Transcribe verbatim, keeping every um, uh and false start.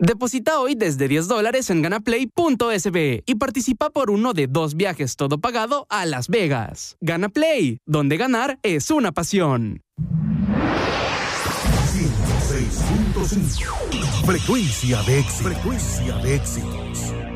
Deposita hoy desde diez dólares en ganaplay punto es be y participa por uno de dos viajes todo pagado a Las Vegas. Ganaplay, donde ganar es una pasión. ciento seis punto cinco. Frecuencia de éxitos. Frecuencia de éxitos.